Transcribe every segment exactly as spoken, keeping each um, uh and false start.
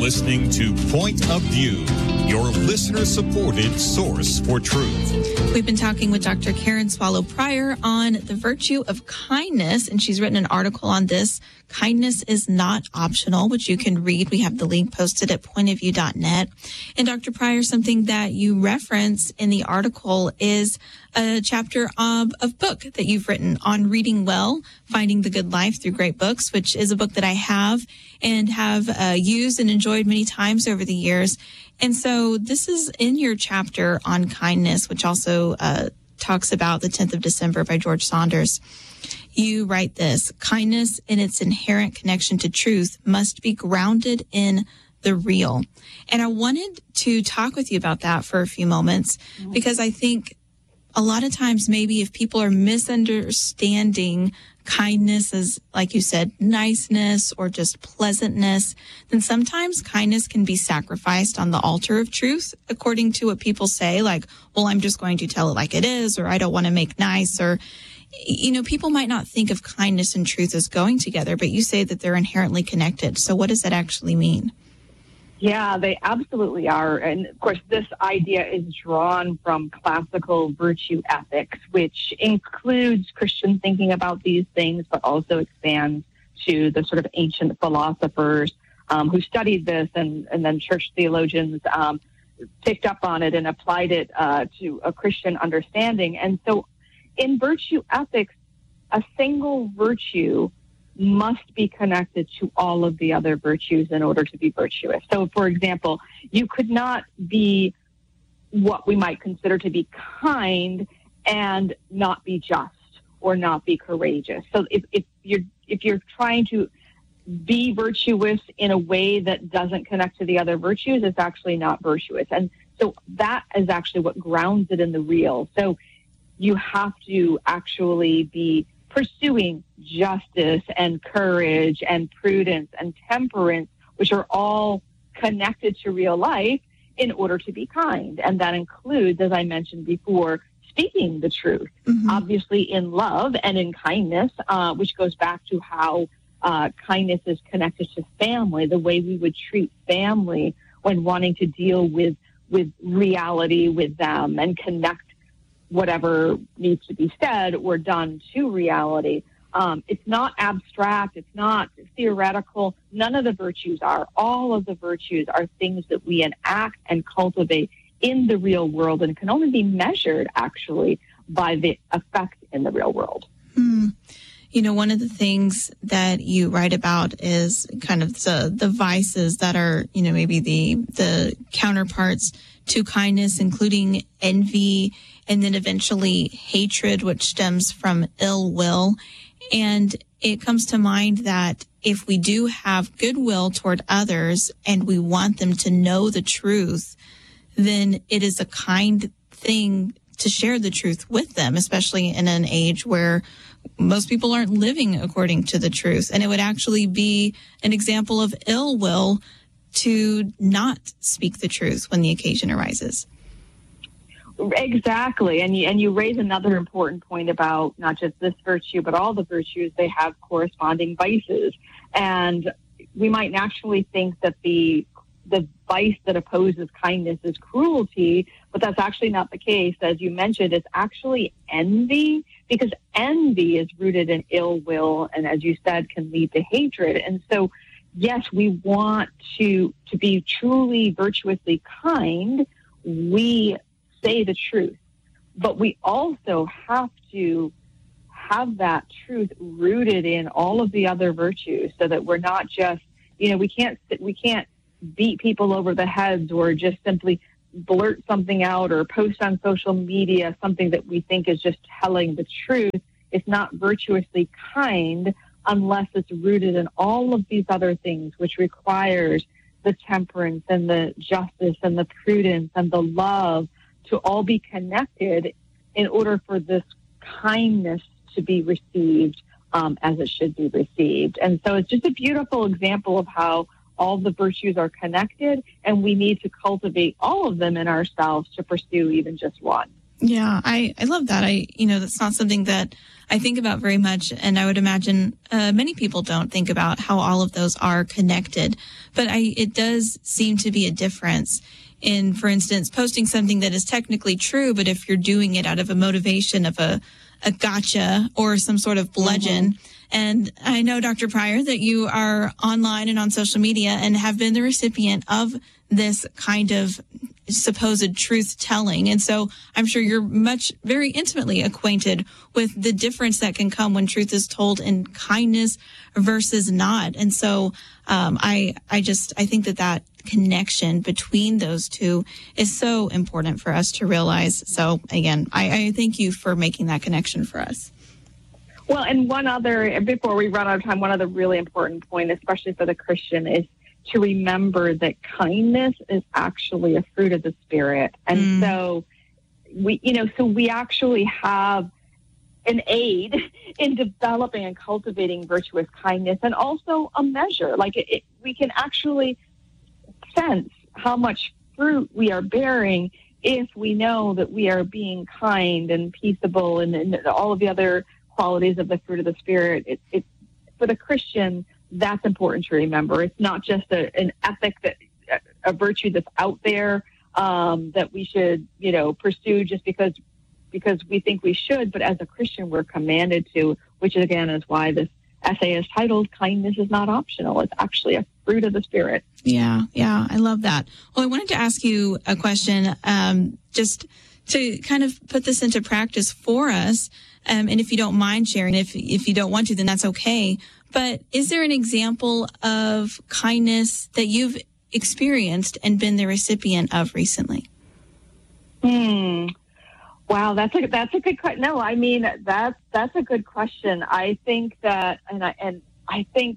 listening to Point of View, your listener-supported source for truth. We've been talking with Doctor Karen Swallow Prior on the virtue of kindness, and she's written an article on this. Kindness is not optional, which you can read. We have the link posted at point of view dot net. And Doctor Prior, something that you reference in the article is a chapter of a book that you've written on reading well, finding the good life through great books, which is a book that I have and have uh, used and enjoyed many times over the years. And so this is in your chapter on kindness, which also uh, talks about the tenth of December by George Saunders. You write this: kindness in its inherent connection to truth must be grounded in the real. And I wanted to talk with you about that for a few moments, because I think a lot of times maybe if people are misunderstanding kindness as, like you said, niceness or just pleasantness, then sometimes kindness can be sacrificed on the altar of truth, according to what people say, like, well, I'm just going to tell it like it is, or I don't want to make nice, or, you know, people might not think of kindness and truth as going together, but you say that they're inherently connected. So what does that actually mean? Yeah, they absolutely are. And of course, this idea is drawn from classical virtue ethics, which includes Christian thinking about these things, but also expands to the sort of ancient philosophers um, who studied this, and, and then church theologians um, picked up on it and applied it uh, to a Christian understanding. And so in virtue ethics, a single virtue must be connected to all of the other virtues in order to be virtuous. So, for example, you could not be what we might consider to be kind and not be just or not be courageous. So if, if you're if you're trying to be virtuous in a way that doesn't connect to the other virtues, it's actually not virtuous. And so that is actually what grounds it in the real. So you have to actually be pursuing justice and courage and prudence and temperance, which are all connected to real life, in order to be kind. And that includes, as I mentioned before, speaking the truth, mm-hmm. obviously in love and in kindness, uh, which goes back to how uh, kindness is connected to family, the way we would treat family when wanting to deal with, with reality with them and connect whatever needs to be said or done to reality. Um, it's not abstract. It's not theoretical. None of the virtues are. All of the virtues are things that we enact and cultivate in the real world, and can only be measured, actually, by the effect in the real world. Hmm. You know, one of the things that you write about is kind of the, the vices that are, you know, maybe the the counterparts to kindness, including envy, and then eventually hatred, which stems from ill will. And it comes to mind that if we do have goodwill toward others and we want them to know the truth, then it is a kind thing to share the truth with them, especially in an age where most people aren't living according to the truth. And it would actually be an example of ill will to not speak the truth when the occasion arises. Exactly. And you, and you raise another important point about not just this virtue, but all the virtues. They have corresponding vices. And we might naturally think that the the vice that opposes kindness is cruelty, but that's actually not the case. As you mentioned, it's actually envy, because envy is rooted in ill will, and as you said, can lead to hatred. And so, yes, we want to to be truly virtuously kind. We say the truth, but we also have to have that truth rooted in all of the other virtues, so that we're not just, you know, we can't we can't beat people over the heads or just simply blurt something out or post on social media something that we think is just telling the truth. It's not virtuously kind unless it's rooted in all of these other things, which requires the temperance and the justice and the prudence and the love to all be connected in order for this kindness to be received um, as it should be received. And so it's just a beautiful example of how all the virtues are connected, and we need to cultivate all of them in ourselves to pursue even just one. Yeah, I, I love that. I, you know, that's not something that I think about very much. And I would imagine uh, many people don't think about how all of those are connected. But I, it does seem to be a difference in, for instance, posting something that is technically true, but if you're doing it out of a motivation of a, a gotcha or some sort of bludgeon. Mm-hmm. And I know, Doctor Pryor, that you are online and on social media and have been the recipient of this kind of supposed truth telling. And so I'm sure you're much, very intimately acquainted with the difference that can come when truth is told in kindness versus not. And so um, I, I just, I think that that connection between those two is so important for us to realize. So again, I, I thank you for making that connection for us. Well, and one other, before we run out of time, one other really important point, especially for the Christian, is to remember that kindness is actually a fruit of the Spirit. And mm. so we, you know, so we actually have an aid in developing and cultivating virtuous kindness, and also a measure. Like it, it, we can actually sense how much fruit we are bearing if we know that we are being kind and peaceable and, and all of the other qualities of the fruit of the Spirit. It, it, for the Christian, that's important to remember. It's not just a, an ethic, that a virtue that's out there um, that we should, you know, pursue just because because we think we should. But as a Christian, we're commanded to, which again is why this essay is titled "Kindness is Not Optional." It's actually a fruit of the Spirit. Yeah, yeah, I love that. Well, I wanted to ask you a question, um, just to kind of put this into practice for us. Um, and if you don't mind sharing, if if you don't want to, then that's okay. But is there an example of kindness that you've experienced and been the recipient of recently? Hmm. Wow, that's a that's a good question. No, I mean that's that's a good question. I think that, and I and I think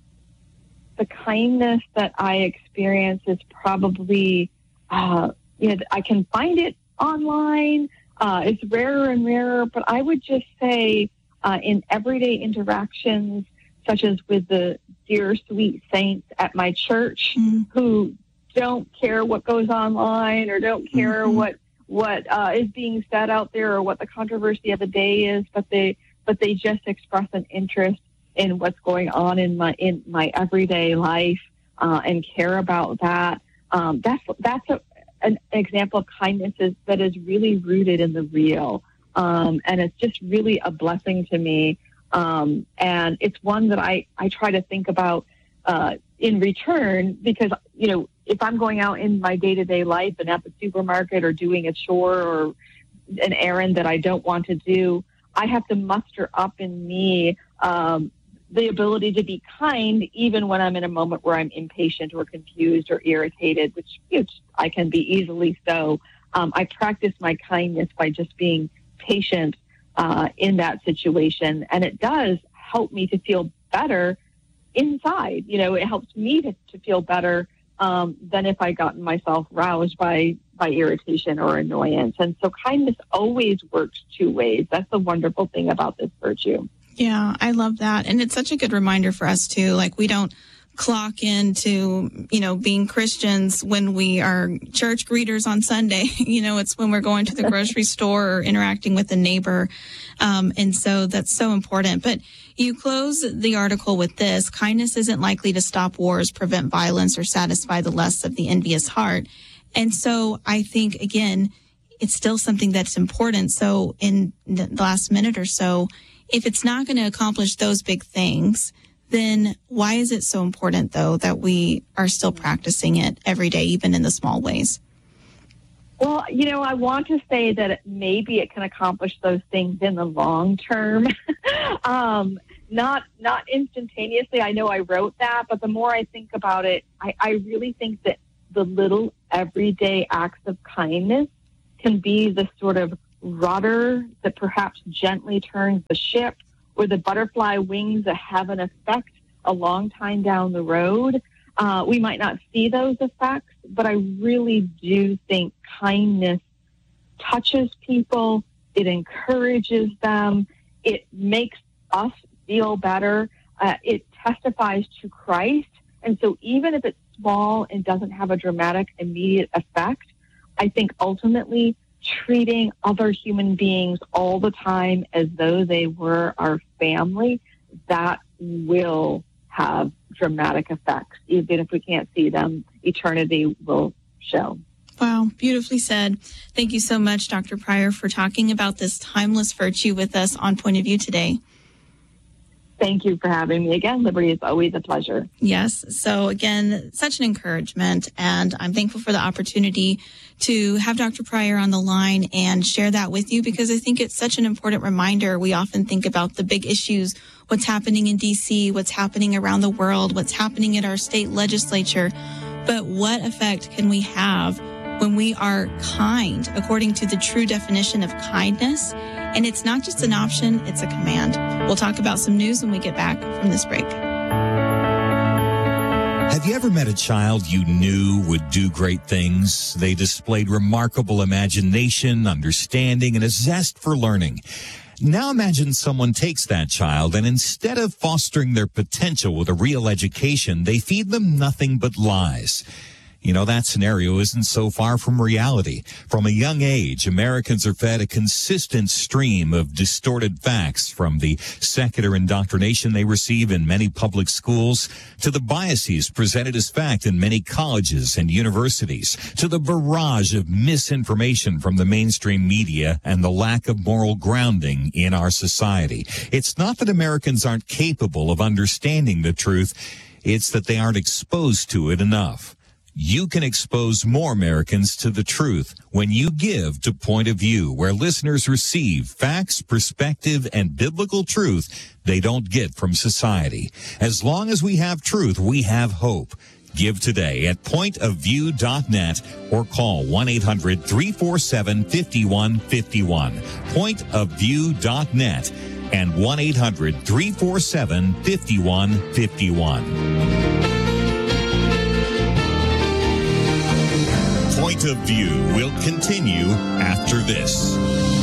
the kindness that I experience is probably, uh, you know, I can find it online. Uh, it's rarer and rarer, but I would just say uh, in everyday interactions, such as with the dear, sweet saints at my church, mm-hmm. who don't care what goes online or don't care mm-hmm. what what uh, is being said out there or what the controversy of the day is, but they but they just express an interest in what's going on in my in my everyday life uh, and care about that. Um, that's that's a, an example of kindness is, that is really rooted in the real, um, and it's just really a blessing to me. Um, and it's one that I, I try to think about uh, in return, because, you know, if I'm going out in my day-to-day life and at the supermarket or doing a chore or an errand that I don't want to do, I have to muster up in me um, the ability to be kind, even when I'm in a moment where I'm impatient or confused or irritated, which, which I can be easily so. Um, I practice my kindness by just being patient Uh, in that situation. And it does help me to feel better inside. You know, it helps me to, to feel better um, than if I gotten myself roused by, by irritation or annoyance. And so kindness always works two ways. That's the wonderful thing about this virtue. Yeah, I love that. And it's such a good reminder for us too. Like, we don't clock into, you know, being Christians when we are church greeters on Sunday. You know, it's when we're going to the grocery store or interacting with a neighbor. Um, and so that's so important. But you close the article with this: kindness isn't likely to stop wars, prevent violence, or satisfy the lusts of the envious heart. And so I think, again, it's still something that's important. So in the last minute or so, if it's not going to accomplish those big things, then why is it so important, though, that we are still practicing it every day, even in the small ways? Well, you know, I want to say that it, maybe it can accomplish those things in the long term, um, not not instantaneously. I know I wrote that, but the more I think about it, I, I really think that the little everyday acts of kindness can be the sort of rudder that perhaps gently turns the ship, or the butterfly wings that have an effect a long time down the road. Uh, we might not see those effects, but I really do think kindness touches people. It encourages them. It makes us feel better. Uh, it testifies to Christ. And so even if it's small and doesn't have a dramatic, immediate effect, I think ultimately treating other human beings all the time as though they were our family, that will have dramatic effects. Even if we can't see them, eternity will show. Wow, beautifully said. Thank you so much, Doctor Pryor, for talking about this timeless virtue with us on Point of View today. Thank you for having me again, Liberty. It's always a pleasure. Yes. So again, such an encouragement, and I'm thankful for the opportunity to have Doctor Pryor on the line and share that with you, because I think it's such an important reminder. We often think about the big issues, what's happening in D C, what's happening around the world, what's happening in our state legislature, but what effect can we have when we are kind, according to the true definition of kindness? And it's not just an option, it's a command. We'll talk about some news when we get back from this break. Have you ever met a child you knew would do great things? They displayed remarkable imagination, understanding, and a zest for learning. Now imagine someone takes that child and instead of fostering their potential with a real education, they feed them nothing but lies. You know, that scenario isn't so far from reality. From a young age, Americans are fed a consistent stream of distorted facts, from the secular indoctrination they receive in many public schools, to the biases presented as fact in many colleges and universities, to the barrage of misinformation from the mainstream media and the lack of moral grounding in our society. It's not that Americans aren't capable of understanding the truth, it's that they aren't exposed to it enough. You can expose more Americans to the truth when you give to Point of View, where listeners receive facts, perspective, and biblical truth they don't get from society. As long as we have truth, we have hope. Give today at point of view dot net or call one eight hundred three four seven five one five one. point of view dot net and one eight hundred three four seven five one five one. Point of View will continue after this.